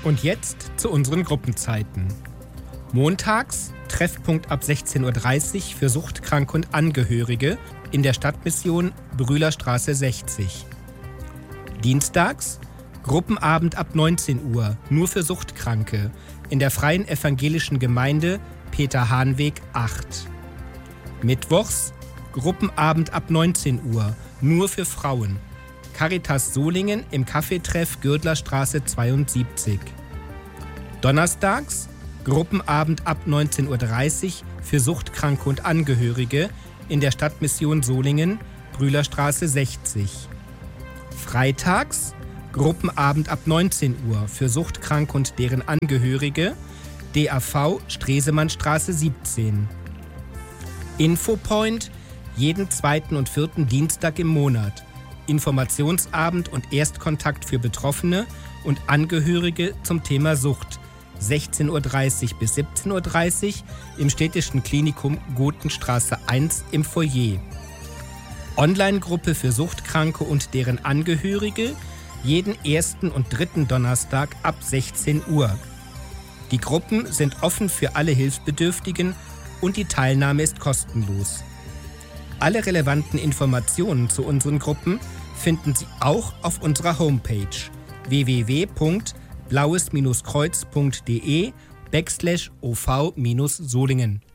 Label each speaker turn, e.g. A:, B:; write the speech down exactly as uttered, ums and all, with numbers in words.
A: Und jetzt zu unseren Gruppenzeiten. Montags Treffpunkt ab sechzehn Uhr dreißig für Suchtkranke und Angehörige in der Stadtmission Brühlerstraße sechzig. Dienstags Gruppenabend ab neunzehn Uhr, nur für Suchtkranke, in der Freien Evangelischen Gemeinde Peter-Hahn-Weg acht. Mittwochs Gruppenabend ab neunzehn Uhr, nur für Frauen. Caritas Solingen im Kaffeetreff Gürtlerstraße zweiundsiebzig. Donnerstags Gruppenabend ab neunzehn Uhr dreißig für Suchtkranke und Angehörige in der Stadtmission Solingen, Brühlerstraße sechzig. Freitags Gruppenabend ab neunzehn Uhr für Suchtkranke und deren Angehörige, D A V Stresemannstraße siebzehn. Infopoint jeden zweiten und vierten Dienstag im Monat. Informationsabend und Erstkontakt für Betroffene und Angehörige zum Thema Sucht. sechzehn Uhr dreißig bis siebzehn Uhr dreißig im Städtischen Klinikum Gotenstraße eins im Foyer. Online-Gruppe für Suchtkranke und deren Angehörige jeden ersten und dritten Donnerstag ab sechzehn Uhr. Die Gruppen sind offen für alle Hilfsbedürftigen und die Teilnahme ist kostenlos. Alle relevanten Informationen zu unseren Gruppen finden Sie auch auf unserer Homepage w w w punkt blaues Kreuz punkt de backslash o v Solingen.